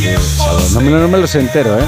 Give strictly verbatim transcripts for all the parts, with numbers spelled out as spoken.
No me, no me los entero, ¿eh?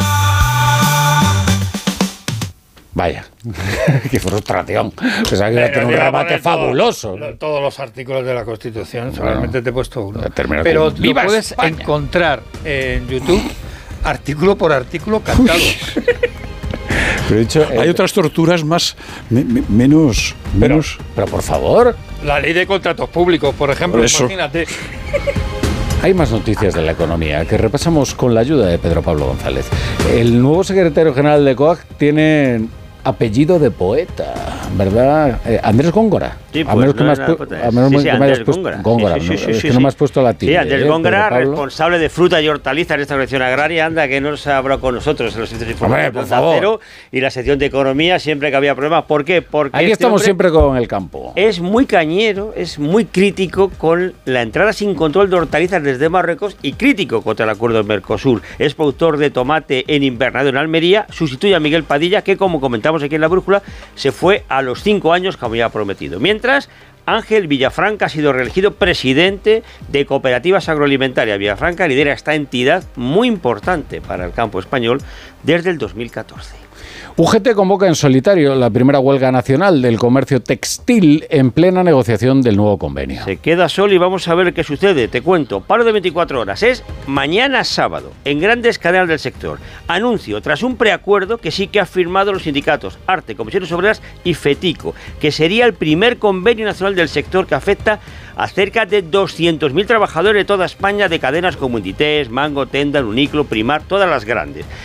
Vaya, qué frustración. Pensaba que iba a tener un remate fabuloso. Todo, todos los artículos de la Constitución, bueno, solamente te he puesto uno. Pero lo puedes España. encontrar en YouTube artículo por artículo cantado. Pero dicho, eh, hay otras torturas más me, me, menos, pero, menos. Pero por favor. La ley de contratos públicos, por ejemplo, por imagínate. Hay más noticias de la economía que repasamos con la ayuda de Pedro Pablo González. El nuevo secretario general de COAG tiene apellido de poeta, ¿verdad? Eh, Andrés Góngora. Sí, pues, a menos que no me has puesto Góngora. Sí, sí, sí, es sí, que sí. no me has puesto la tilde. Sí, Andrés ¿eh, Góngora, responsable de fruta y hortalizas en esta colección agraria, anda, que no se ha hablado con nosotros en los servicios informativos de Acero y la sección de economía siempre que había problemas. ¿Por qué? Porque ahí este estamos siempre con el campo. Es muy cañero, es muy crítico con la entrada sin control de hortalizas desde Marruecos y crítico contra el acuerdo del Mercosur. Es productor de tomate en invernadero en Almería, sustituye a Miguel Padilla, que como comentamos aquí en La Brújula, se fue a los cinco años como había prometido. Mientras, Ángel Villafranca ha sido reelegido presidente de Cooperativas Agroalimentarias. Villafranca lidera esta entidad muy importante para el campo español desde el dos mil catorce. U G T convoca en solitario la primera huelga nacional del comercio textil en plena negociación del nuevo convenio. Se queda solo y vamos a ver qué sucede. Te cuento, paro de veinticuatro horas. Es mañana sábado, en grandes cadenas del sector. Anuncio, tras un preacuerdo que sí que han firmado los sindicatos ARTE, Comisiones Obreras y FETICO, que sería el primer convenio nacional del sector que afecta a cerca de doscientos mil trabajadores de toda España, de cadenas como Inditex, Mango, Tenda, Uniqlo, Primar, todas las grandes.